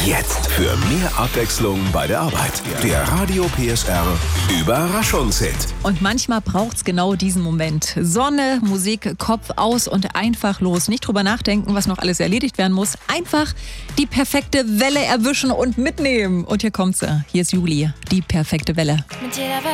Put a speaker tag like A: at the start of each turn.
A: Jetzt für mehr Abwechslung bei der Arbeit. Der Radio PSR Überraschungshit.
B: Und manchmal braucht's genau diesen Moment. Sonne, Musik, Kopf aus und einfach los. Nicht drüber nachdenken, was noch alles erledigt werden muss. Einfach die perfekte Welle erwischen und mitnehmen. Und hier kommt sie. Hier ist Juli. Die perfekte Welle.
C: Mit jeder Welle